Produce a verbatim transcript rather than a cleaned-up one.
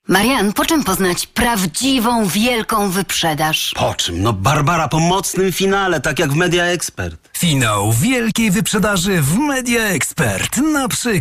Marian, po czym poznać prawdziwą, wielką wyprzedaż? Po czym? No Barbara, po mocnym finale, tak jak w Media Expert. Finał wielkiej wyprzedaży w Media Expert. Na przykład